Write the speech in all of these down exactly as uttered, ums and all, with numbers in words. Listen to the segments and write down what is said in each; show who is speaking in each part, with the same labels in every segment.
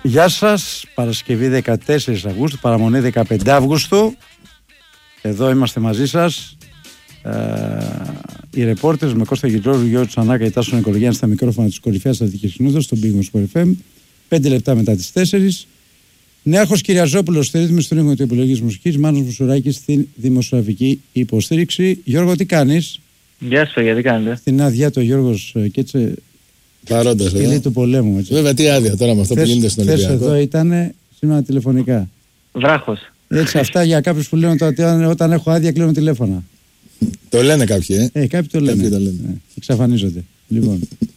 Speaker 1: Γεια σας, Παρασκευή δεκατέσσερις Αυγούστου, παραμονή δεκαπέντε Αυγούστου. Εδώ είμαστε μαζί σας. Ε, οι ρεπόρτερς με Κώστα Γιτρόζου, Γιώργο Τσανάκα, η Τάσο Νικολογιάννη στα μικρόφωνα της κορυφαίας Αττικής Συνόδος, στον Big Win Sport εφ εμ. Πέντε λεπτά μετά τις τέσσερις. Νέαρχος Κυριαζόπουλος στη ρύθμιση του ήχου του επιλογής μουσικής, Μάνος Μουσουράκης στην δημοσιογραφική υποστήριξη. Γιώργο, τι κάνεις?
Speaker 2: Γεια σου, γιατί κάνετε?
Speaker 1: Στην άδειά του ο Γιώργος Κέτσε.
Speaker 3: Παρόντας,
Speaker 1: σκυλή του πολέμου. Έτσι.
Speaker 3: Βέβαια, τι άδεια τώρα με αυτό
Speaker 1: θες,
Speaker 3: που γίνεται στον Ολυμπιακό.
Speaker 1: Θες εδώ ήταν σήμερα τηλεφωνικά.
Speaker 2: Βράχος.
Speaker 1: Έτσι, αυτά για κάποιους που λένε ότι όταν έχω άδεια κλείνω τηλέφωνα.
Speaker 3: Το λένε κάποιοι, ε.
Speaker 1: Ε, κάποιοι το λένε.
Speaker 3: Κάποιοι το λένε.
Speaker 1: Ε, εξαφανίζονται. Λοιπόν.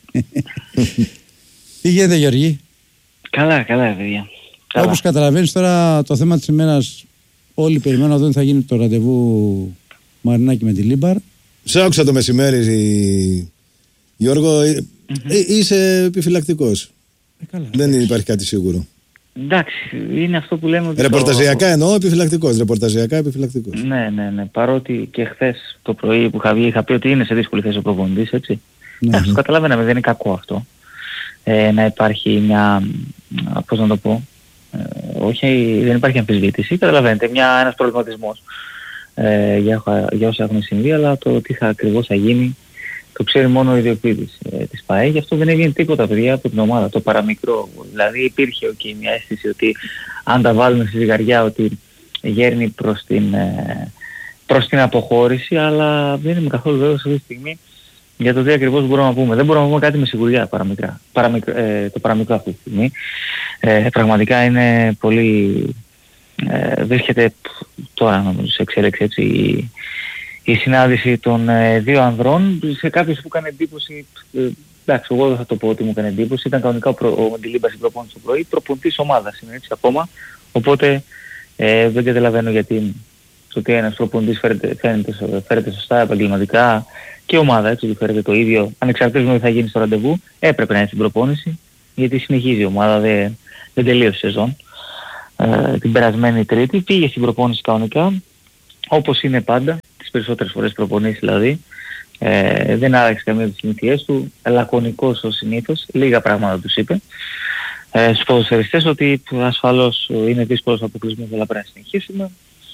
Speaker 1: Τι γίνεται, Γεωργή?
Speaker 2: Καλά, καλά, παιδιά. Καλά.
Speaker 1: Όπως καταλαβαίνεις τώρα, το θέμα της ημέρας, όλοι περιμένουν να δουν θα γίνει το ραντεβού Μαρινάκη με τη Λίμπαρ.
Speaker 3: Σε άκουσα το μεσημέρι, Γιώργο, ε,
Speaker 2: mm-hmm.
Speaker 3: ε, είσαι επιφυλακτικός.
Speaker 1: Ε, καλά.
Speaker 3: Δεν υπάρχει κάτι σίγουρο.
Speaker 2: Εντάξει, είναι αυτό που λέμε.
Speaker 3: Ρεπορταζιακά
Speaker 2: το...
Speaker 3: εννοώ επιφυλακτικός. Ρεπορταζιακά επιφυλακτικός.
Speaker 2: Ναι, ναι, ναι. Παρότι και χθες το πρωί που είχα βγει, είχα πει ότι είναι σε δύσκολη θέση ο προπονητής, έτσι.
Speaker 1: Ναι.
Speaker 2: Εντάξει, το καταλαβαίναμε, δεν είναι κακό αυτό. Ε, να υπάρχει μια. Πώς να το πω. Ε, όχι, δεν υπάρχει αμφισβήτηση. Καταλαβαίνετε, μια, ένας προβληματισμός ε, για, για όσα έχουν συμβεί, αλλά το τι θα ακριβώς θα γίνει το ξέρει μόνο ο ιδιοκτήτης ε, της ΠΑΕ. Γι' αυτό δεν έγινε τίποτα, παιδιά, από την ομάδα, το παραμικρό. Δηλαδή υπήρχε okay, μια αίσθηση ότι αν τα βάλουμε στη ζυγαριά ότι γέρνει προς την, ε, προς την αποχώρηση, αλλά δεν είμαι καθόλου βέβαιος αυτή τη στιγμή για το τι ακριβώς μπορούμε να πούμε. Δεν μπορούμε να πούμε κάτι με σιγουριά παραμικρά. Παραμικρό, ε, το παραμικρό αυτή τη στιγμή. Ε, πραγματικά είναι πολύ... Ε, βρίσκεται τώρα νομίζω σε εξέλιξη έτσι η, η συνάντηση των ε, δύο ανδρών σε κάποιους που έκανε εντύπωση. Ε, εντάξει, εγώ δεν θα το πω ότι μου έκανε εντύπωση. Ήταν κανονικά ο, προ, ο Ντιλίμπας στην προπόνηση το πρωί, προπονητής ομάδας είναι έτσι ακόμα. Οπότε ε, δεν καταλαβαίνω γιατί το ότι ένας προπονητής φέρεται, φέρεται, φέρεται σωστά επαγγελματικά και ομάδα έτσι ότι φέρεται το ίδιο ανεξαρτήτως με τι θα γίνει στο ραντεβού. Έπρεπε να είναι στην προπόνηση γιατί συνεχίζει η ομάδα, δεν, δεν τελείωσε η σεζόν. Ε, την περασμένη Τρίτη πήγε στην προπόνηση κανονικά όπως είναι πάντα τις περισσότερες φορές προπονήσεις δηλαδή. Ε, δεν άλλαξε καμία από τις συνήθειές του, λακωνικός ως συνήθως, λίγα πράγματα τους είπε ε, στους ποδοσφαιριστές ότι ασφαλώς είναι δύσκολος αποκλεισμός αλλά πρέπει να συνεχίσουμε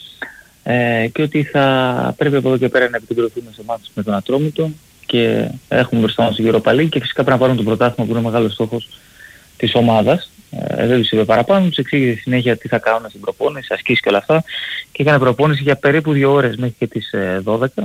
Speaker 2: ε, και ότι θα πρέπει από εδώ και πέρα να επικεντρωθούμε σε μάτς με τον Ατρόμητο και έχουμε μπροστά μας την Europa League και φυσικά πρέπει να πάρουν το πρωτάθλημα που είναι μεγάλος στόχος της ομάδας. Ε, δεν τους είπε παραπάνω, τους εξήγησε συνέχεια τι θα κάνουν στην προπόνηση, ασκήσεις και όλα αυτά και έκανε προπόνηση για περίπου δύο ώρες μέχρι και τις ε, δώδεκα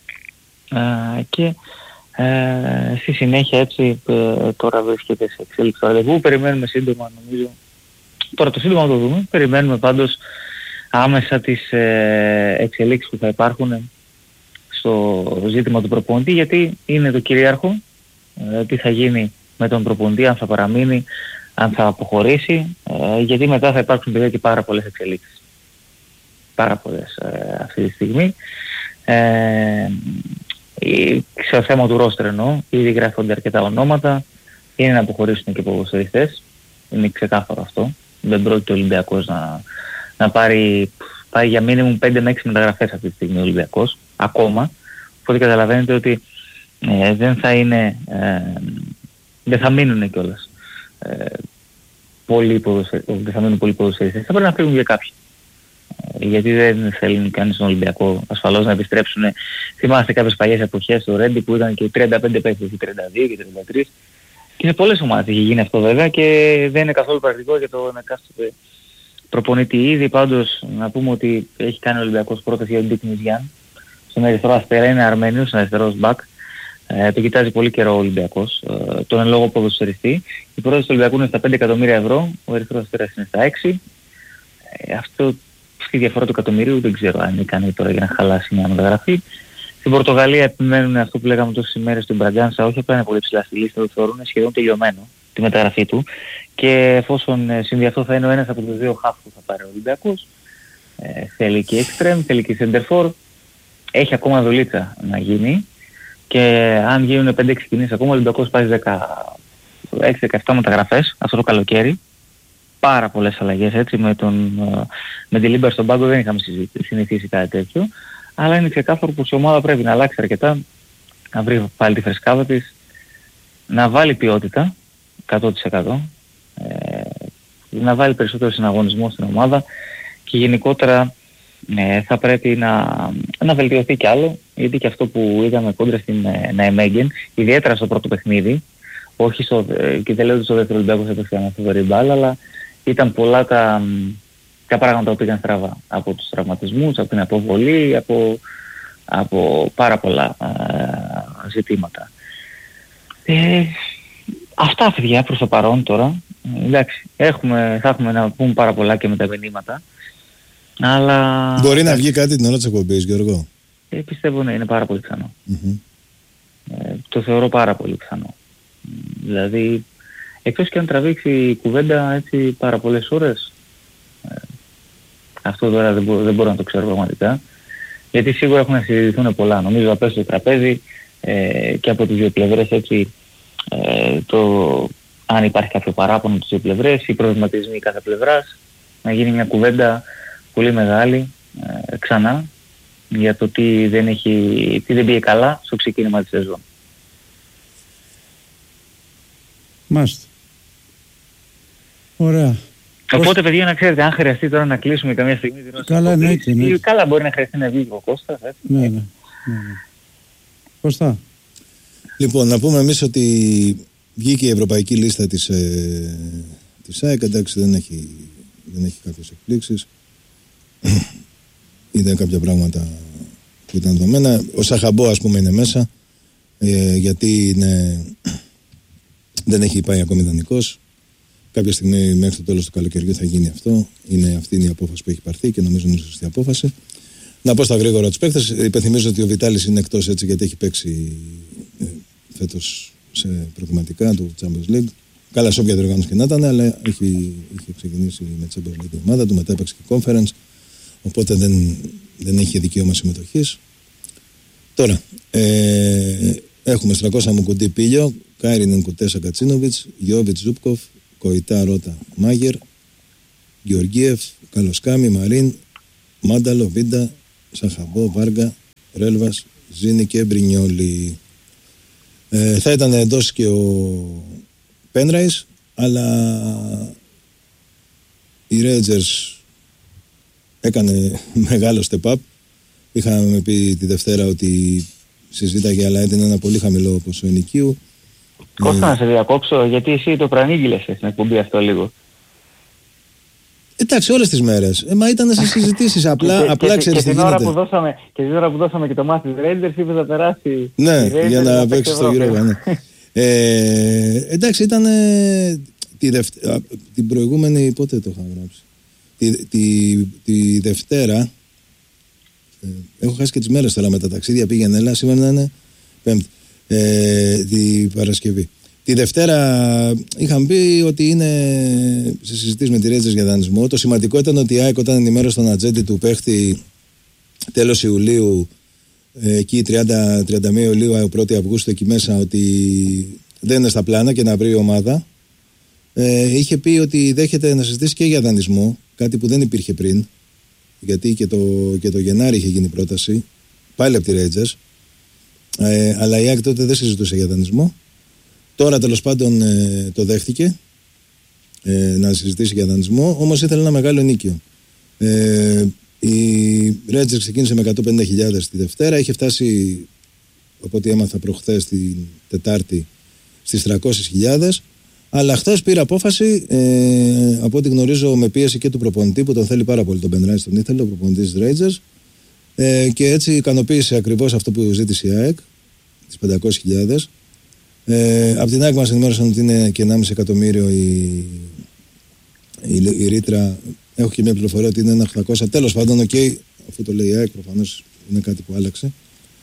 Speaker 2: ε, και ε, στη συνέχεια έτσι ε, τώρα βρίσκεται σε εξέλιξη το ραντεβού. Περιμένουμε σύντομα νομίζω, τώρα το σύντομα το δούμε, περιμένουμε πάντως άμεσα τις ε, εξελίξεις που θα υπάρχουν στο ζήτημα του προπονητή γιατί είναι το κυρίαρχο ε, τι θα γίνει με τον προπονητή, αν θα παραμείνει, αν θα αποχωρήσει, ε, γιατί μετά θα υπάρξουν παιδιά και πάρα πολλές εξελίξεις. Πάρα πολλές ε, αυτή τη στιγμή. Ε, σε θέμα του ρόστερ εννοώ, ήδη γράφονται αρκετά ονόματα, είναι να αποχωρήσουν και ποδοσφαιριστές, είναι ξεκάθαρο αυτό. Δεν πρόκειται ο Ολυμπιακός να, να πάρει, πάρει για μίνιμουμ πέντε με έξι μεταγραφές αυτή τη στιγμή ο Ολυμπιακός, ακόμα. Οπότε καταλαβαίνετε ότι ε, δεν θα είναι... Ε, δεν θα μείνουν κιόλας ε, πολλοί ποδοσφαιριστές, δεν θα μείνουν πολλοί ποδοσφαιριστές, θα πρέπει να φύγουν για κάποιοι. Ε, γιατί δεν θέλει κανείς στον Ολυμπιακό ασφαλώς να επιστρέψουν. Θυμάστε κάποιες παλιές εποχές στο Ρέντι που ήταν και τριάντα πέντε παίκτες, και τριάντα δύο και τριάντα τρία και σε πολλές ομάδες έχει γίνει αυτό βέβαια και δεν είναι καθόλου πρακτικό για τον εκάστοτε προπονητή. Ήδη πάντως να πούμε ότι έχει κάνει ο Ολυμπιακός πρόταση για τον Ντίκ Μιζιάν. Στον αριστερό αστέρα είναι Αρμένιος, στον αριστερός μπακ. Ε, το κοιτάζει πολύ καιρό ο Ολυμπιακός, ε, τον εν λόγω ποδοσφαιριστή. Η πρόταση του Ολυμπιακού είναι στα πέντε εκατομμύρια ευρώ, ο αριστερός αστέρας είναι στα έξι. Ε, αυτό, αυτή η διαφορά του εκατομμυρίου δεν ξέρω αν είναι ικανή τώρα για να χαλάσει μια μεταγραφή. Στην Πορτογαλία επιμένουν αυτό που λέγαμε τόσες ημέρες στην Μπραγκάνσα, όχι απλά είναι πολύ ψηλά στη λίστα, το θεωρούν σχεδόν τελειωμένο τη μεταγραφή του. Και εφόσον ε, συμβεί αυτό θα είναι ο ένας από τους δύο χαφ που θα πάρει ο Ολυμπιακός. Ε, θέλει και extreme, θέλει και center for. Έχει ακόμα δουλίτσα να γίνει. Και αν γίνουν πέντε έξι κινήσεις ακόμα, ο Ολυμπιακός πάει δεκαέξι δεκαεπτά μεταγραφές αυτό το καλοκαίρι. Πάρα πολλές αλλαγές έτσι, με, τον, με τη Λίμπερ στον πάγκο δεν είχαμε συνηθίσει κάτι τέτοιο. Αλλά είναι ξεκάθαρο πως η ομάδα πρέπει να αλλάξει αρκετά, να βρει πάλι τη φρεσκάδα της, να βάλει ποιότητα εκατό τοις εκατό. Ε, να βάλει περισσότερο συναγωνισμό στην ομάδα και γενικότερα ε, θα πρέπει να, να βελτιωθεί κι άλλο, γιατί και αυτό που είδαμε κόντρα στην ε, Ναϊμέγγεν, ιδιαίτερα στο πρώτο παιχνίδι, όχι στο, ε, και δεν λέω ότι στο δεύτερο Ολυμπιακός έπαιξε ένα φοβερή μπάλα, αλλά ήταν πολλά τα, τα πράγματα που πήγαν στραβά, από τους τραυματισμούς, από την αποβολή, από, από πάρα πολλά ε, ζητήματα. Ε, αυτά παιδιά προς το παρόν τώρα. Ε, εντάξει, έχουμε, θα έχουμε να πούμε πάρα πολλά και με τα μηνύματα. Αλλά...
Speaker 3: Μπορεί να βγει κάτι την ώρα της εκπομπής, Γιώργο.
Speaker 2: Ε, πιστεύω ναι, είναι πάρα πολύ πιθανό.
Speaker 3: Mm-hmm.
Speaker 2: Ε, το θεωρώ πάρα πολύ πιθανό. Δηλαδή, εκτός και αν τραβήξει η κουβέντα έτσι πάρα πολλές ώρες, ε, αυτό τώρα δεν, μπο, δεν μπορώ να το ξέρω πραγματικά, γιατί σίγουρα έχουν να συζητηθούν πολλά. Νομίζω θα πέσει στο τραπέζι ε, και από τις δύο πλευρές έτσι, ε, το, αν υπάρχει κάποιο παράπονο από τις δύο πλευρές, οι προβληματισμοί κάθε πλευράς, να γίνει μια κουβέντα πολύ μεγάλη ε, ξανά για το τι δεν, έχει, τι δεν πήγε καλά στο ξεκίνημα της σεζόν.
Speaker 1: Μάλιστα. Ωραία.
Speaker 2: Οπότε, παιδιά, να ξέρετε, αν χρειαστεί τώρα να κλείσουμε καμία στιγμή την
Speaker 1: καλά, εννοείται, εννοείται.
Speaker 2: Καλά, μπορεί να χρειαστεί να βγει ο Κώστας, έτσι.
Speaker 1: Ναι, ναι, ναι, ναι. Κώστα.
Speaker 3: Λοιπόν, να πούμε εμείς ότι βγήκε η ευρωπαϊκή λίστα της, ε, της ΑΕΚ, εντάξει, δεν έχει, δεν έχει κάποιες εκπλήξεις. Είδα κάποια πράγματα που ήταν δεδομένα. Ο Σαχαμπό, ας πούμε, είναι μέσα, ε, γιατί είναι, δεν έχει πάει ακόμη δανεικός. Κάποια στιγμή μέχρι το τέλος του καλοκαιριού θα γίνει αυτό. Είναι αυτή είναι η απόφαση που έχει πάρθει και νομίζω είναι η σωστή απόφαση. Να πω στα γρήγορα τους παίκτες. Υπενθυμίζω ότι ο Βιτάλης είναι εκτός έτσι γιατί έχει παίξει ε, φέτος σε προκριματικά του Champions League. Καλά σε όποια διοργάνωση και να ήταν, αλλά έχει, είχε ξεκινήσει με Champions League η ομάδα του, μετά έπαιξε και Conference. Οπότε δεν, δεν είχε δικαίωμα συμμετοχής. Τώρα, ε, έχουμε Στρακώσα Μουκουντή Πίλιο, Κάιρινεν Κουτέσα Κατσίνοβιτς, Γιώβιτς Ζούπκοφ, Κοϊτά Ρώτα Μάγερ, Γεωργίεφ, Καλοσκάμι, Μαρίν, Μάνταλο, Βίντα, Σαχαμπό, Βάργα, Ρέλβας, Ζήνη και Μπρινιόλι. Ε, θα ήταν εντός και ο Πένραϊς, αλλά οι Rangers έκανε μεγάλο step up. Είχαμε πει τη Δευτέρα ότι συζήταγε, αλλά έδινε ένα πολύ χαμηλό ποσό ενοικίου.
Speaker 2: Κώστα, να σε διακόψω, γιατί εσύ το προανήγγειλες στην εκπομπή αυτό λίγο.
Speaker 3: Εντάξει, όλες τις μέρες. Ε, μα ήταν σε συζητήσεις. Απλά,
Speaker 2: και,
Speaker 3: απλά
Speaker 2: και,
Speaker 3: ξέρεις
Speaker 2: και,
Speaker 3: τι
Speaker 2: την ώρα
Speaker 3: γίνεται.
Speaker 2: Που δώσαμε, και την ώρα που δώσαμε και το μάθη της Rangers, είπε θα περάσει.
Speaker 3: Ναι,
Speaker 2: Rangers,
Speaker 3: για να,
Speaker 2: να
Speaker 3: παίξει στο Europa. Ναι. ε, εντάξει, ήταν ε, τη δευτε... την προηγούμενη. Πότε το είχα γράψει. Τη, τη, τη Δευτέρα. Ε, έχω χάσει και τις μέρες τώρα με τα ταξίδια. Πήγαινε, έλα, σήμερα είναι Πέμπτη. Ε, την Παρασκευή. Τη Δευτέρα είχαν πει ότι είναι σε συζητήσεις με τη Rangers για δανεισμό. Το σημαντικό ήταν ότι η ΑΕΚ όταν ενημέρωσε τον ατζέντη του παίχτη τέλος Ιουλίου, εκεί τριάντα τριάντα μία Ιουλίου, πρώτη Αυγούστου εκεί μέσα, ότι δεν είναι στα πλάνα και να βρει η ομάδα. Ε, είχε πει ότι δέχεται να συζητήσει και για δανεισμό, κάτι που δεν υπήρχε πριν, γιατί και το, και το Γενάρη είχε γίνει πρόταση, πάλι από τη Rangers. Ε, αλλά η ΑΕΚ τότε δεν συζητούσε για δανεισμό. Τώρα τέλος πάντων ε, το δέχτηκε ε, να συζητήσει για δανεισμό, όμως ήθελε ένα μεγάλο ενίκιο. Ε, η Rangers ξεκίνησε με εκατόν πενήντα χιλιάδες τη Δευτέρα, είχε φτάσει, οπότε έμαθα προχθές την Τετάρτη, στις τριακόσιες χιλιάδες, αλλά χθες πήρε απόφαση, ε, από ό,τι γνωρίζω με πίεση και του προπονητή που τον θέλει πάρα πολύ, τον Πενράις τον ήθελε, ο προπονητής της Rangers, ε, και έτσι ικανοποίησε ακριβώς αυτό που ζήτησε η ΑΕΚ, τις πεντακόσιες χιλιάδες. Ε, από την ΑΕΚ μας ενημέρωσαν ότι είναι και ενάμιση εκατομμύριο η, η, η ρήτρα. Έχω και μια πληροφορία ότι είναι ένα οκτακόσια. Τέλος πάντων, οκ, okay, αφού το λέει η ΑΕΚ, προφανώς είναι κάτι που άλλαξε.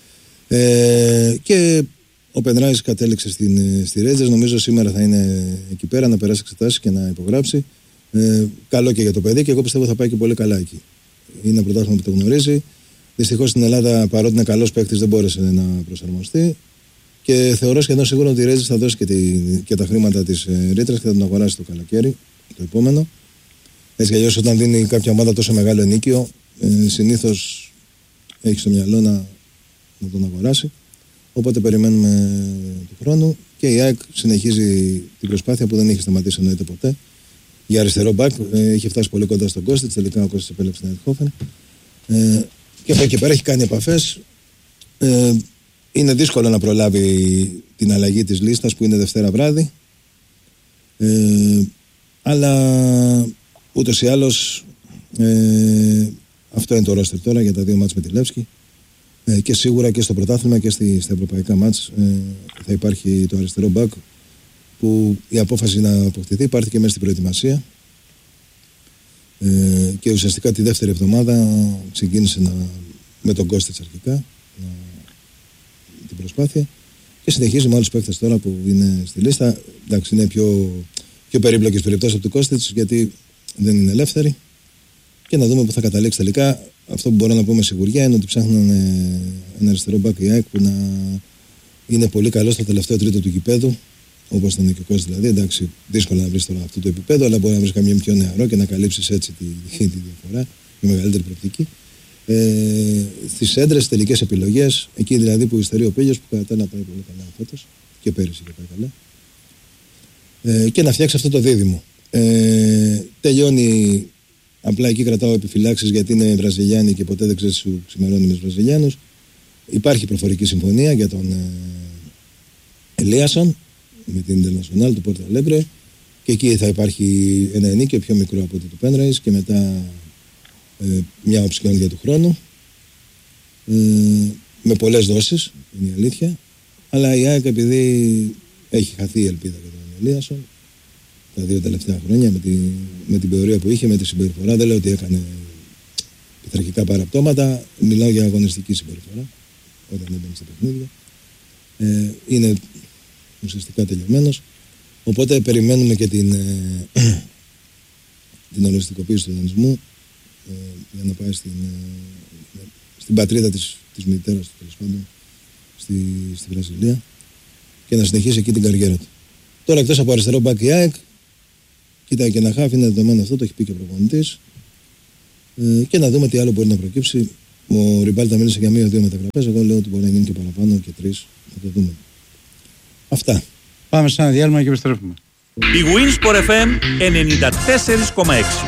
Speaker 3: Ε, και ο Πενράης κατέληξε στην, στη Rangers. Νομίζω σήμερα θα είναι εκεί πέρα να περάσει εξετάσεις και να υπογράψει. Ε, καλό και για το παιδί και εγώ πιστεύω θα πάει και πολύ καλά εκεί. Είναι ένα πρωτάθλημα που το γνωρίζει. Δυστυχώς στην Ελλάδα, παρότι είναι καλός παίκτης, δεν μπόρεσε να προσαρμοστεί. Και θεωρώ σχεδόν σίγουρο ότι η Rangers θα δώσει και, τη, και τα χρήματα της ε, ρήτρας και θα τον αγοράσει το καλοκαίρι, το επόμενο. Έτσι κι αλλιώς, όταν δίνει κάποια ομάδα τόσο μεγάλο ενίκιο, ε, συνήθως έχει στο μυαλό να, να τον αγοράσει. Οπότε περιμένουμε του χρόνου και η ΑΕΚ συνεχίζει την προσπάθεια που δεν έχει σταματήσει εννοείται ποτέ για αριστερό μπακ. Ε, είχε φτάσει πολύ κοντά στον Κώστιτς, τελικά ο Κώστιτς επέλεξε την Eindhoven. Ε, και από εκεί πέρα έχει κάνει επαφές. Ε, είναι δύσκολο να προλάβει την αλλαγή της λίστας που είναι Δευτέρα βράδυ. Ε, αλλά ούτως ή άλλως ε, αυτό είναι το ρόστερ τώρα για τα δύο μάτς με τη Λεύσκη. Ε, και σίγουρα και στο πρωτάθλημα και στη, στα ευρωπαϊκά μάτς ε, θα υπάρχει το αριστερό μπακ, που η απόφαση να αποκτηθεί πάρθηκε μέσα στην προετοιμασία ε, και ουσιαστικά τη δεύτερη εβδομάδα ξεκίνησε να, με τον Κώστιτς αρχικά να, την προσπάθεια και συνεχίζει με άλλους παίκτες τώρα που είναι στη λίστα. Εντάξει, είναι πιο, πιο περίπλοκες περιπτώσεις από τον Κώστιτς γιατί δεν είναι ελεύθεροι, και να δούμε που θα καταλήξει τελικά. Αυτό που μπορώ να πω με σιγουριά είναι ότι ψάχνουν ένα αριστερό μπακ η ΑΕΚ που να είναι πολύ καλό στο τελευταίο τρίτο του γηπέδου, όπως ήταν και ο Κώστας δηλαδή. Εντάξει, δύσκολο να βρεις τώρα αυτό το επίπεδο, αλλά μπορεί να βρεις καμία πιο νεαρό και να καλύψεις έτσι τη, τη διαφορά, η μεγαλύτερη προοπτική. Ε, στις έντρες, τελικές επιλογές, εκεί δηλαδή που υστερεί ο Πέλιος, που κατά τα άλλα πάει πολύ καλά φέτος και πέρυσι και πάει καλά. Ε, και να φτιάξει αυτό το δίδυμο. Ε, τελειώνει. Απλά εκεί κρατάω επιφυλάξεις γιατί είναι Βραζιλιάνοι και ποτέ δεν ξέρεις σου ξημερώνει με τους Βραζιλιάνους. Υπάρχει προφορική συμφωνία για τον ε, Ελίασον με την International του Πόρτο Αλέγκρε, και εκεί θα υπάρχει ένα ενίκιο πιο μικρό από το του Πένραις και μετά ε, μια οψιόν για του χρόνου ε, με πολλές δόσεις, είναι η αλήθεια, αλλά η ΑΕΚ επειδή έχει χαθεί η ελπίδα για τον Ελίασον τα δύο τελευταία χρόνια με, τη, με την πορεία που είχε, με τη συμπεριφορά. Δεν λέω ότι έκανε πειθαρχικά παραπτώματα, μιλάω για αγωνιστική συμπεριφορά όταν έμπαινε στα παιχνίδια. Ε, είναι ουσιαστικά τελειωμένος. Οπότε περιμένουμε και την, ε, την οριστικοποίηση του δανεισμού ε, για να πάει στην, ε, στην πατρίδα της, της μητέρας του, τέλος πάντων, στη, στη Βραζιλία, και να συνεχίσει εκεί την καριέρα του. Τώρα, εκτός από αριστερό μπακ η ΑΕΚ, κοίταγε και ένα χάφ, είναι δεδομένο αυτό, το έχει πει και ο προπονητής. Ε, και να δούμε τι άλλο μπορεί να προκύψει. Ο Ριμπάλτα μίλησε για μία-δύο μεταγραφές. Εγώ λέω ότι μπορεί να γίνει και παραπάνω και τρεις. Θα το δούμε. Αυτά.
Speaker 1: Πάμε σε ένα διάλειμμα και επιστρέφουμε.
Speaker 4: Η Winsport εφ εμ ενενήντα τέσσερα κόμμα έξι.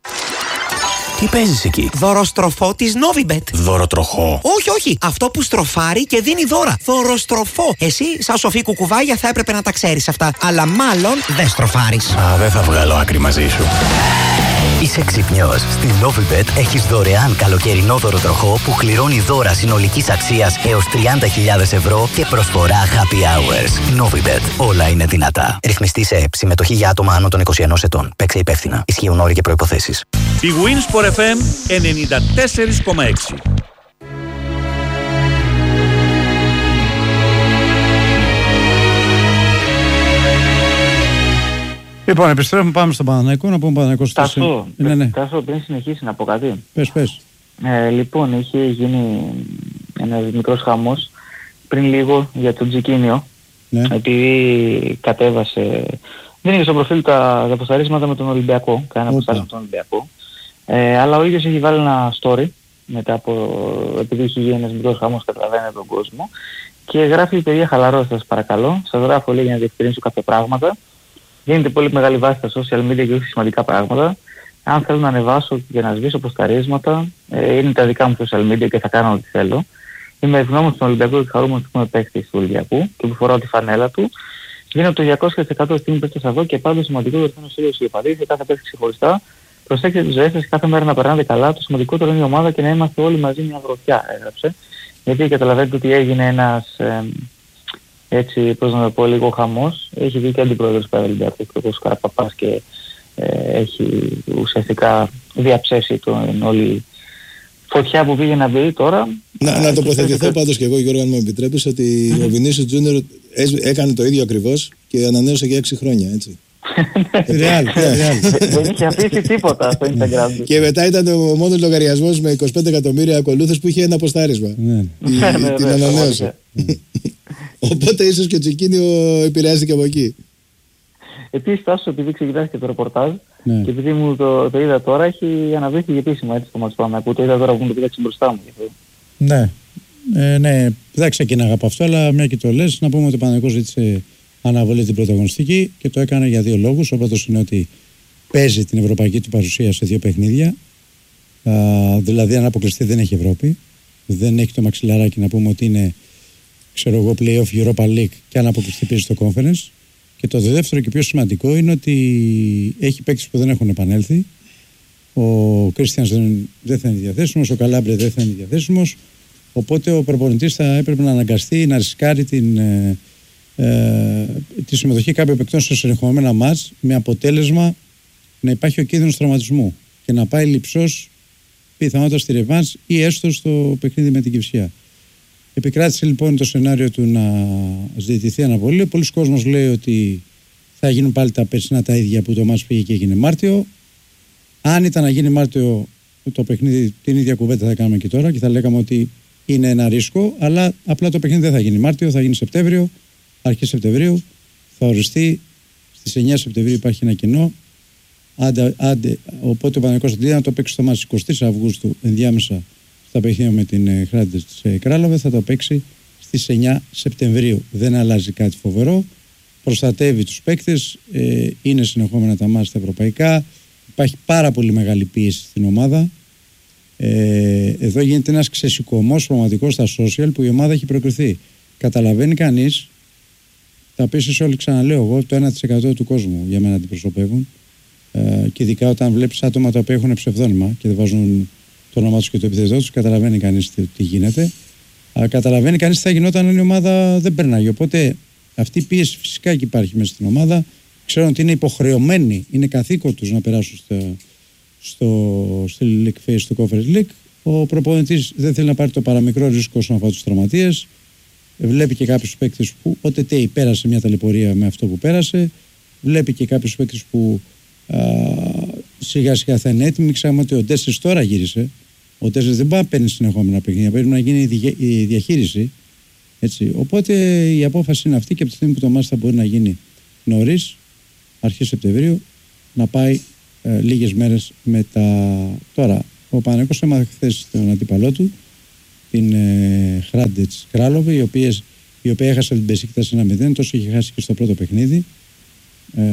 Speaker 5: Τι παίζεις εκεί?
Speaker 6: Δωροστροφό της Novibet.
Speaker 5: Δωροτροχό?
Speaker 6: Όχι, όχι. Αυτό που στροφάρει και δίνει δώρα. Δωροστροφό. Εσύ, σαν σοφή κουκουβάγια, θα έπρεπε να τα ξέρεις αυτά. Αλλά μάλλον δεν στροφάρεις.
Speaker 5: Α, δεν θα βγάλω άκρη μαζί σου. Είσαι ξυπνιός. Στη Novibet έχεις δωρεάν καλοκαιρινό δωροτροχό που κληρώνει δώρα συνολικής αξίας έως τριάντα χιλιάδες ευρώ και προσφορά happy hours. Novibet. Όλα είναι δυνατά. Ρυθμιστή σε ΕΠ. Συμμετοχή για άτομα άνω των είκοσι ενός ετών. Παίξε υπεύθυνα. Ισχύουν όροι και προϋποθέσεις.
Speaker 4: Η Winsport εφ εμ ενενήντα τέσσερα κόμμα έξι.
Speaker 1: Λοιπόν, επιστρέφουμε, πάμε στον Παναθηναϊκό, να πούμε Παναθηναϊκό στο
Speaker 2: Τάσο,
Speaker 1: ναι, ναι.
Speaker 2: Τάσο, πριν συνεχίσει να πω κάτι.
Speaker 1: Πες, πες.
Speaker 2: Ε, λοιπόν, είχε γίνει ένας μικρός χαμός πριν λίγο για τον Τζικίνιο,
Speaker 1: Ναι.
Speaker 2: επειδή κατέβασε, δεν είχε στο προφίλ τα, τα αποσταρίσματα με τον Ολυμπιακό, κανένα αποστάρισμα με τον Ολυμπιακό, ε, αλλά ο ίδιος έχει βάλει ένα story μετά από, επειδή είχε γίνει ένας μικρός χαμός, καταλαβαίνει τον κόσμο, και γράφει: παιδιά, χαλαρώστε σας παρακαλώ, σας γράφω λέει για να διευκρινίσω κάποια πράγματα. Γίνεται πολύ μεγάλη βάση στα social media και όχι σημαντικά πράγματα. Αν θέλω να ανεβάσω και να σβήσω ποσταρίσματα, ε, είναι τα δικά μου social media και θα κάνω ό,τι θέλω. Είμαι ευγνώμων στον Ολυμπιακό και χαρούμενος που είμαι παίκτης του Ολυμπιακού και που φοράω τη φανέλα του. Δίνω το διακόσια τοις εκατό στιγμή που παίκτες εδώ και πάντως σημαντικό ότι είναι ο Σύριος οι οπαδοί σε κάθε παίκτη ξεχωριστά. Προσέξτε τις ζωές σας, κάθε μέρα να περνάτε καλά. Το σημαντικότερο είναι η ομάδα και να είμαστε όλοι μαζί μια γροθιά, έγραψε. Γιατί καταλαβαίνετε ότι έγινε ένας. Ε, έτσι, πώς να το πω, λίγο χαμός. Έχει βγει και αντιπρόεδρος του Ολυμπιακού, ο κ. Καραπαπάς, και ε, έχει ουσιαστικά διαψεύσει τον όλη φωτιά που πήγε να μπει τώρα.
Speaker 3: Να, να τοποθετηθώ πάντως και εγώ, Γιώργο, αν μου επιτρέπεις, ότι ο Βινίσιους Τζούνιορ έκανε το ίδιο ακριβώς και ανανέωσε για έξι χρόνια, έτσι.
Speaker 1: Ρεάλ,
Speaker 2: δεν είχε αφήσει τίποτα στο Instagram του.
Speaker 3: Και μετά ήταν ο μόνος λογαριασμός με είκοσι πέντε εκατομμύρια ακολούθους που είχε ένα ποστάρισμα. Την ανανέωσε. Οπότε ίσως και ο Τσικίνιο επηρεάστηκε από εκεί.
Speaker 2: Επίσης, Τάσο, επειδή ξεκινάς και το ρεπορτάζ,
Speaker 1: ναι.
Speaker 2: και επειδή μου το, το είδα τώρα, έχει αναβρύχει επίσημα έτσι το μάτς Παναθηναϊκού. Το είδα τώρα που μου το πήραξε μπροστά μου.
Speaker 1: Ναι, ε, ναι, δεν ξεκίναγα από αυτό, αλλά μια και το λες, να πούμε ότι ο Παναθηναϊκός ζήτησε αναβολή την πρωταγωνιστική και το έκανε για δύο λόγους. Ο πρώτος είναι ότι παίζει την ευρωπαϊκή του παρουσία σε δύο παιχνίδια. Α, δηλαδή, αν αποκλειστεί, δεν έχει Ευρώπη. Δεν έχει το μαξιλαράκι να πούμε ότι είναι, ξέρω εγώ, play-off Europa League και αν αποκλειστεί παίζει στο conference. Και το δεύτερο και πιο σημαντικό είναι ότι έχει παίκτες που δεν έχουν επανέλθει. Ο Κρίστιανς δεν, δεν θα είναι διαθέσιμος, ο Καλάμπρε δεν θα είναι διαθέσιμος. Οπότε ο προπονητής θα έπρεπε να αναγκαστεί να ρισκάρει την, ε, ε, τη συμμετοχή κάποιων παικτών σε συνεχόμενα μάτς με αποτέλεσμα να υπάρχει ο κίνδυνος τραυματισμού και να πάει λειψός πιθανότατα στη ρεβάνς ή έστω στο παιχνίδι με την Κυφσιά. Επικράτησε λοιπόν το σενάριο του να ζητηθεί αναβολή. Πολλοί κόσμος λέει ότι θα γίνουν πάλι τα περσινά τα ίδια που το μάτς πήγε και έγινε Μάρτιο. Αν ήταν να γίνει Μάρτιο το παιχνίδι, την ίδια κουβέντα θα κάνουμε και τώρα και θα λέγαμε ότι είναι ένα ρίσκο, αλλά απλά το παιχνίδι δεν θα γίνει Μάρτιο, θα γίνει Σεπτέμβριο, αρχές Σεπτεμβρίου, θα οριστεί. Στις εννιά Σεπτεμβρίου υπάρχει ένα κοινό. Άντε, άντε, οπότε ο Παναθηναϊκός αντί να το παίξει στο μάτς εικοστή Αυγούστου ενδιάμεσα στα παιχνίδια με την ε, Χράντες της ε, Κράλοβε, θα το παίξει στις εννιά Σεπτεμβρίου. Δεν αλλάζει κάτι φοβερό. Προστατεύει τους παίκτες, ε, είναι συνεχόμενα τα μάτς στα ευρωπαϊκά. Υπάρχει πάρα πολύ μεγάλη πίεση στην ομάδα. Ε, εδώ γίνεται ένας ξεσηκωμός πραγματικός στα social που η ομάδα έχει προκριθεί. Καταλαβαίνει κανείς, τα πείσεις όλοι, ξαναλέω εγώ, το ένα τοις εκατό του κόσμου για μένα αντιπροσωπεύουν. Ε, και ειδικά όταν βλέπεις άτομα τα οποία έχουν ψευδόνυμα και δεν βάζουν το όνομά τους και το επιθετό τους, καταλαβαίνει κανείς τι, τι γίνεται. Αλλά καταλαβαίνει κανείς τι θα γινόταν αν η ομάδα δεν περνάει. Οπότε αυτή η πίεση φυσικά και υπάρχει μέσα στην ομάδα. Ξέρουν ότι είναι υποχρεωμένοι, είναι καθήκον τους να περάσουν στο, στο, στο League Phase, στο Conference League. Ο προπονητής δεν θέλει να πάρει το παραμικρό ρίσκο όσον αφορά τους τραυματίες. Βλέπει και κάποιους παίκτες που ο Τετέι πέρασε μια ταλαιπωρία με αυτό που πέρασε. Βλέπει και κάποιους παίκτες που α, σιγά σιγά θα είναι έτοιμοι. Ξέρουμε ότι ο Ντέσσερς τώρα γύρισε. Ο Ντέσσερς δεν μπορεί να παίρνει συνεχόμενα παιχνίδια. Πρέπει να γίνει η διαχείριση. Έτσι. Οπότε η απόφαση είναι αυτή και από τη στιγμή που το μάτς θα μπορεί να γίνει νωρίς, αρχές Σεπτεμβρίου, να πάει ε, λίγες μέρες μετά. Τώρα, ο Παναθηναϊκός έμαθε χθες τον αντίπαλό του, την ε, Χράντετς Κράλοβε, η οποία, η οποία έχασε την Μπεσίκτας ένα μηδέν, τόσο είχε χάσει και στο πρώτο παιχνίδι ε,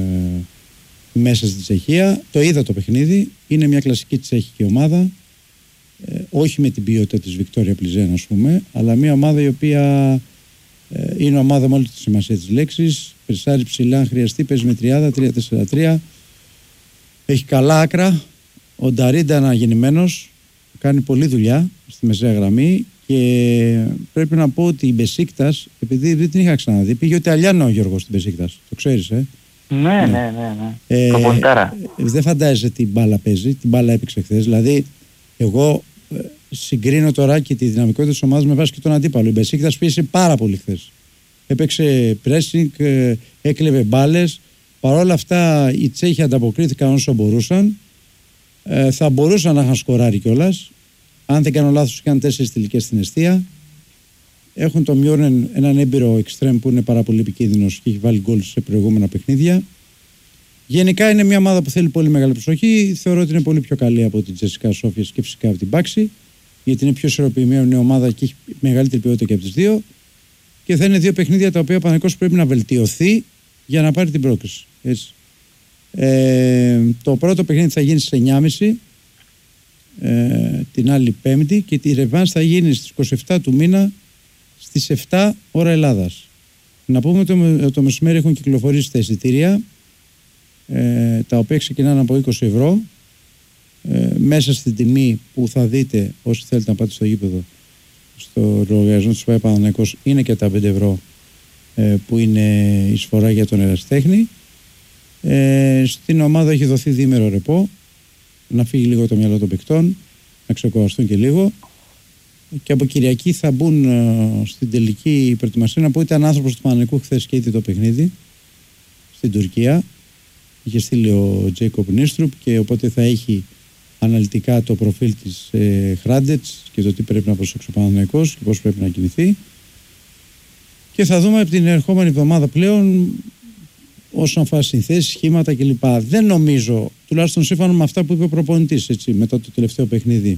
Speaker 1: μέσα στη Τσεχία. Το είδα το παιχνίδι, είναι μια κλασική τσεχική ομάδα, ε, όχι με την ποιότητα της Βικτόρια Πλιζέν, ας πούμε, αλλά μια ομάδα η οποία ε, είναι ομάδα με όλη τη σημασία της λέξης. Περσάρει ψηλά, αν χρειαστεί, παίζει με τριάδα, τρία τέσσερα τρία. Έχει καλά άκρα. Ο Νταρίντα αναγεννημένος, κάνει πολλή δουλειά στη μεσαία γραμμή και πρέπει να πω ότι η Μπεσίκτας, επειδή δεν την είχα ξαναδεί, πήγε ότι Αλιάνο ο Γιώργος στην Μπεσίκτας. Το ξέρεις, ε?
Speaker 2: Ναι, ναι, ναι. ναι. Ε, Προπονητάρα.
Speaker 1: Δεν φαντάζεσαι τι μπάλα παίζει, την μπάλα έπαιξε χθες. Δηλαδή, εγώ ε, συγκρίνω τώρα και τη δυναμικότητα της ομάδας με βάση και τον αντίπαλο. Η Μπεσίκτας πίεσε πάρα πολύ χθες. Έπαιξε pressing, ε, έκλεβε μπάλες. Παρ' όλα αυτά οι Τσέχοι ανταποκρίθηκαν όσο μπορούσαν. Ε, θα μπορούσαν να είχαν σκοράρει κιόλας. Αν δεν κάνω λάθος, είχαν τέσσερις τελικές στην εστία. Έχουν το Μιόρνεν, έναν έμπειρο εξτρέμ που είναι πάρα πολύ επικίνδυνος και έχει βάλει γκολ σε προηγούμενα παιχνίδια. Γενικά είναι μια ομάδα που θέλει πολύ μεγάλη προσοχή. Θεωρώ ότι είναι πολύ πιο καλή από την Τζεσικά Σόφιας και φυσικά από την Πάξη, γιατί είναι πιο ισορροπημένη ομάδα και έχει μεγαλύτερη ποιότητα και από τις δύο. Και θα είναι δύο παιχνίδια τα οποία ο Παναθηναϊκός πρέπει να βελτιωθεί για να πάρει την πρόκριση. Έτσι. Ε, το πρώτο παιχνίδι θα γίνει στις εννιά και μισή ε, την άλλη Πέμπτη και τη ρεβάνς θα γίνει στις είκοσι επτά του μήνα στις επτά ώρα Ελλάδας. Να πούμε ότι το, το μεσημέρι έχουν κυκλοφορήσει τα εισιτήρια ε, τα οποία ξεκινάνε από είκοσι ευρώ ε, μέσα στην τιμή που θα δείτε όσοι θέλετε να πάτε στο γήπεδο στο λογαριασμό του ΠΑΕ Παναθηναϊκός είναι και τα πέντε ευρώ ε, που είναι εισφορά για τον ερασιτέχνη. Ε, στην ομάδα έχει δοθεί διήμερο ρεπό, να φύγει λίγο το μυαλό των παικτών, να ξεκουραστούν και λίγο, και από Κυριακή θα μπουν ε, στην τελική προετοιμασία. Να πω ότι ήταν άνθρωπος του Παναθηναϊκού χθες και είδε το παιχνίδι στην Τουρκία, είχε στείλει ο Τζέικοπ Νίστρουπ και οπότε θα έχει αναλυτικά το προφίλ της ε, Χράντετς και το τι πρέπει να προσέξει ο Παναθηναϊκός και πώς πρέπει να κινηθεί, και θα δούμε από την ερχόμενη εβδομάδα πλέον όσον αφορά συνθέσεις, σχήματα κλπ. Δεν νομίζω, τουλάχιστον σύμφωνα με αυτά που είπε ο προπονητής έτσι, μετά το τελευταίο παιχνίδι,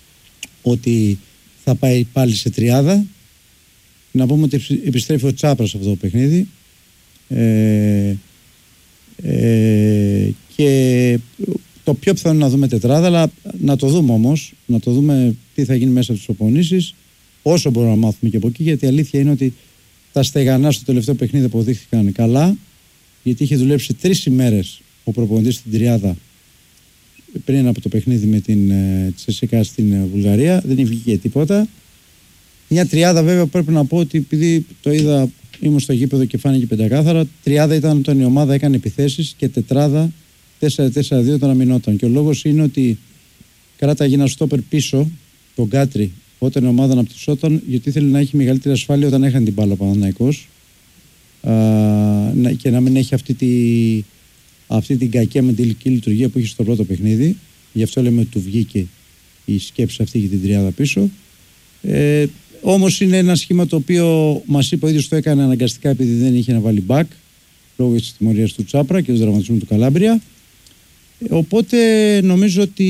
Speaker 1: ότι θα πάει πάλι σε τριάδα. Να πούμε ότι επιστρέφει ο Τσάπρας αυτό το παιχνίδι ε, ε, και το πιο πιθανό να δούμε τετράδα, αλλά να το δούμε όμως, να το δούμε τι θα γίνει μέσα από τις προπονήσεις, όσο μπορούμε να μάθουμε και από εκεί, γιατί η αλήθεια είναι ότι τα στεγανά στο τελευταίο παιχνίδι αποδείχθηκαν καλά, γιατί είχε δουλέψει τρεις ημέρες ο προπονητής στην τριάδα πριν από το παιχνίδι με την Τσεσεκά στην Βουλγαρία, δεν βγήκε τίποτα. Μια τριάδα βέβαια πρέπει να πω ότι επειδή το είδα, ήμουν στο γήπεδο και φάνηκε πεντακάθαρα, τριάδα ήταν όταν η ομάδα έκανε επιθέσεις και τετράδα τέσσερα τέσσερα δύο όταν αμυνόταν. Και ο λόγος είναι ότι κράταγε ένα στόπερ πίσω, τον Κάτρι, όταν η ομάδα αναπτυσσόταν, γιατί ήθελε να έχει μεγαλύτερη ασφάλεια όταν έχανε την μπάλα ο Παναθηναϊκός και να μην έχει αυτή, τη, αυτή την κακή αμυντική λειτουργία που είχε στο πρώτο παιχνίδι. Γι' αυτό λέμε ότι του βγήκε η σκέψη αυτή για την τριάδα πίσω. Ε, όμως είναι ένα σχήμα το οποίο μας είπε ο ίδιος το έκανε αναγκαστικά επειδή δεν είχε να βάλει back λόγω της τιμωρίας του Τσάπρα και του δραματισμού του Καλάμπρια. Οπότε νομίζω ότι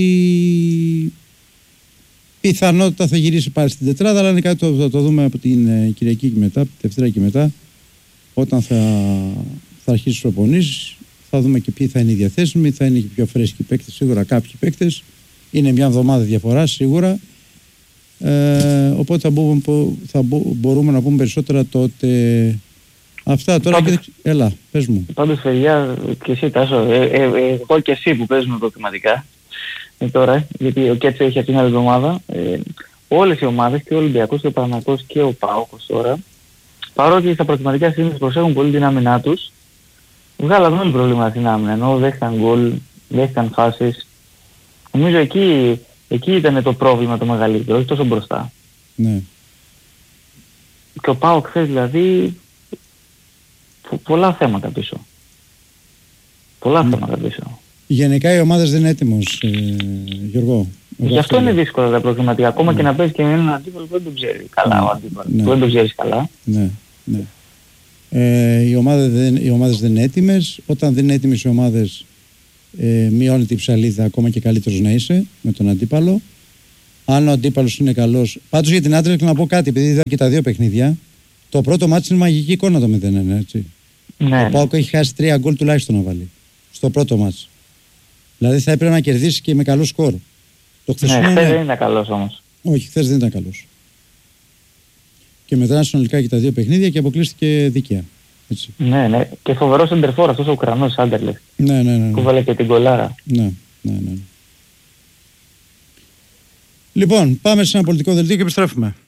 Speaker 1: πιθανότητα θα γυρίσει πάλι στην τετράδα, αλλά είναι κάτι το θα το δούμε από την Κυριακή και μετά, τη Δευτέρα και μετά, όταν θα, θα αρχίσει τις προπονήσεις. Θα δούμε και ποιοι θα είναι οι διαθέσιμοι, θα είναι και πιο φρέσκοι παίκτες, σίγουρα κάποιοι παίκτες. Είναι μια εβδομάδα διαφορά σίγουρα. Ε, οπότε θα, μπούμε, θα μπορούμε να πούμε περισσότερα τότε. Αυτά τώρα. Πάντως, και... Έλα, πες μου.
Speaker 2: Πάντως, παιδιά, και εσύ Τάσο, ε, ε, ε, εγώ και εσύ που παίζουμε προκριματικά ε, τώρα, γιατί ο Κέτσο έχει αυτήν την άλλη εβδομάδα, ε, όλες οι ομάδες, και ο Ολυμπιακός και ο Παναθηναϊκός και ο ΠΑΟΚος τώρα, παρότι στα προκριματικά σήμερα προσέχουν πολύ την άμυνά τους, βγάλαν όλοι προβλήματα στην άμυνα, ενώ δέχταν γκολ, δέχταν φάσεις. Νομίζω εκεί, εκεί ήταν το πρόβλημα το μεγαλύτερο, όχι τόσο μπροστά.
Speaker 1: Ναι.
Speaker 2: Και ο ΠΑΟΚ χθες δηλαδή πο, πολλά θέματα πίσω. Πολλά ναι. θέματα πίσω.
Speaker 1: Γενικά οι ομάδες δεν είναι έτοιμος, ε, Γιώργο.
Speaker 2: Γι' αυτό είναι δύσκολα τα προκριματικά. Ακόμα ναι. και να παίζει και με έναν αντίπαλο που δεν τον ξέρει καλά. Ναι. Ο αντίπαλος, ναι. που δεν τον ξέρεις καλά.
Speaker 1: Ναι, ναι. Ε, οι, ομάδες δεν, οι ομάδες δεν είναι έτοιμες. Όταν δεν είναι έτοιμες οι ομάδες, ε, μειώνει την ψαλίδα, ακόμα και καλύτερος να είσαι με τον αντίπαλο. Αν ο αντίπαλος είναι καλός. Πάντως για την Άντρεξ να πω κάτι, επειδή είδα και τα δύο παιχνίδια. Το πρώτο μάτι είναι μαγική εικόνα το μηδέν ένα, έτσι. Ναι. Ο ΠΑΟΚ έχει χάσει τρία γκολ τουλάχιστον να βάλει στο πρώτο μάτι. Δηλαδή θα έπρεπε να κερδίσει και με καλό σκορ. Το χθεσινό
Speaker 2: ναι, χθες
Speaker 1: είναι...
Speaker 2: δεν ήταν καλός όμως.
Speaker 1: Όχι, χθες δεν ήταν καλός. Και μετά συνολικά και τα δύο παιχνίδια και αποκλείστηκε δίκαια. Έτσι.
Speaker 2: Ναι, ναι. Και φοβερός εντερφόρ αυτός ο Ουκρανός Άντερλεχτ.
Speaker 1: Ναι, ναι, ναι.
Speaker 2: Που βάλε και την κολάρα.
Speaker 1: Ναι, ναι, ναι. Λοιπόν, πάμε σε ένα πολιτικό δελτίο και επιστρέφουμε.